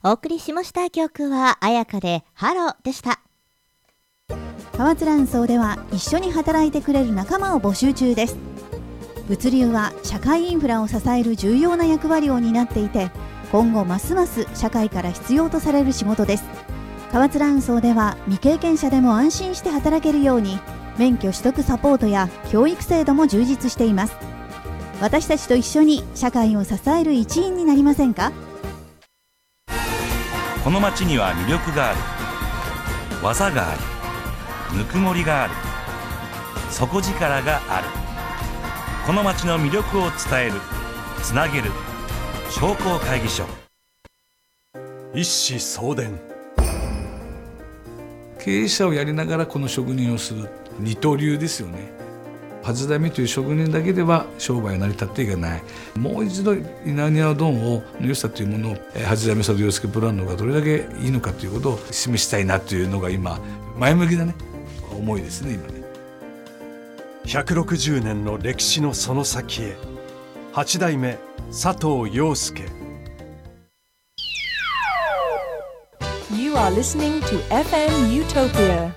お送りしました曲は彩香でハローでした。 河津蘭荘では一緒に働いてくれる仲間を募集中です。物流は社会インフラを支える重要な役割を担っていて、今後ますます社会から必要とされる仕事です。河津蘭荘では未経験者でも安心して働けるように免許取得サポートや教育制度も充実しています。私たちと一緒に社会を支える一員になりませんか？ この街には魅力がある、技がある、ぬくもりがある、底力がある。この街の魅力を伝える、つなげる、商工会議所。 一子相伝。経営者をやりながらこの職人をする二刀流ですよね。八代目という職人だけでは商売は成り立っていかない。もう一度稲庭丼の良さというものを八代目佐渡洋介ブランドがどれだけいいのかということを示したいなというのが今前向きなね思いですね。今ね 160年の歴史のその先へ、八代目佐藤洋介。 You are listening to FM Utopia。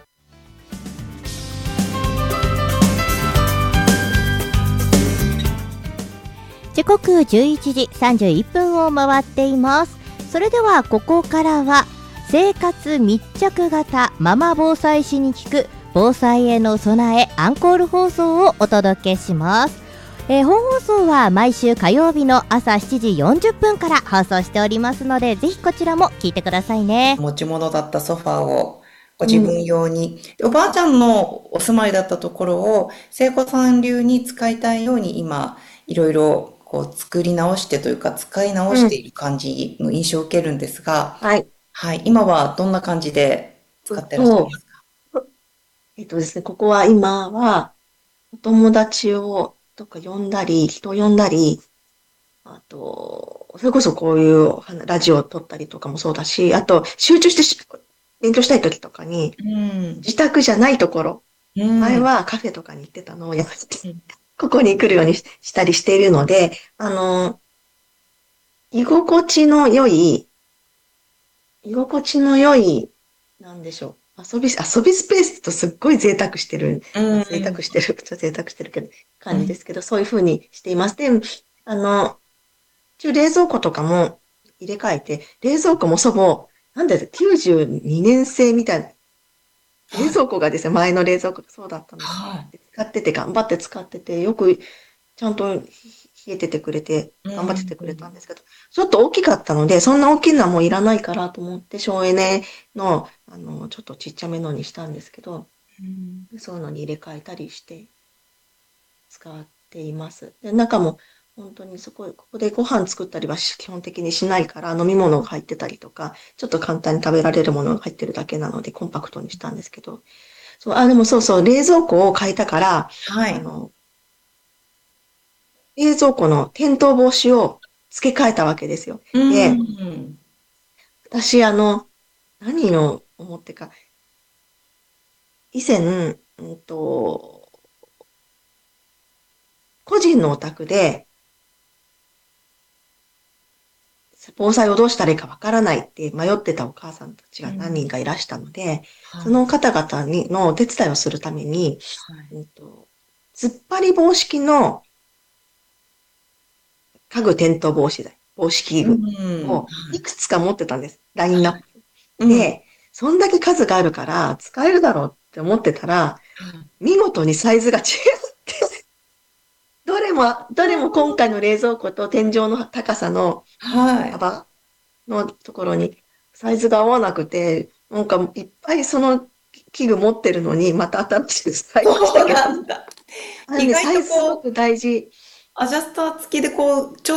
時刻11時31分を回っています。それではここからは生活密着型ママ防災士に聞く防災への備えアンコール放送をお届けします。本放送は毎週火曜日の朝7時40分から放送しておりますので、ぜひこちらも聞いてくださいね。 持ち物だったソファーをご自分用に、おばあちゃんのお住まいだったところを聖子さん流に使いたいように今いろいろこう作り直してというか使い直している感じの印象を受けるんですが、はい、今はどんな感じで使ってらっしゃいますか？ ですね、ここは今はお友達をとか呼んだり、人を呼んだり、あと、それこそこういうラジオを撮ったりとかもそうだし、あと集中して勉強したい時とかに、自宅じゃないところ、前はカフェとかに行ってたのをやめて、ここに来るようにしたりしているので、居心地の良い、なんでしょう。遊びスペースとすっごい贅沢してるけど、感じですけど、そういう風にしています。で、一応冷蔵庫とかも入れ替えて、冷蔵庫も92年生みたいな、冷蔵庫がですね、前の冷蔵庫がそうだったので、頑張って使ってて、よくちゃんと冷えててくれて、頑張っててくれたんですけど、ちょっと大きかったので、そんな大きいのはもういらないからと思って、省エネの、ちょっとちっちゃめのにしたんですけど、そういうのに入れ替えたりして使っています。で、中も本当にここでご飯作ったりは基本的にしないから、飲み物が入ってたりとか、ちょっと簡単に食べられるものが入ってるだけなので、コンパクトにしたんですけど、でもそう、冷蔵庫を変えたから、冷蔵庫の転倒防止を付け替えたわけですよ。で、私、何を思ってか、以前、個人のお宅で、防災をどうしたらいいかわからないって迷ってたお母さんたちが何人かいらしたので、その方々のお手伝いをするために、突っ張り防止器の家具転倒防止器具をいくつか持ってたんです。ラインナップ。で、そんだけ数があるから使えるだろうって思ってたら、見事にサイズが違って、どれも今回の冷蔵庫と天井の高さの幅のところにサイズが合わなくて、なんかいっぱいその器具持ってるのにまた新しく使いましたけど。 そうなんだ。意外とサイズすごく大事。 アジャスター付きでこう、調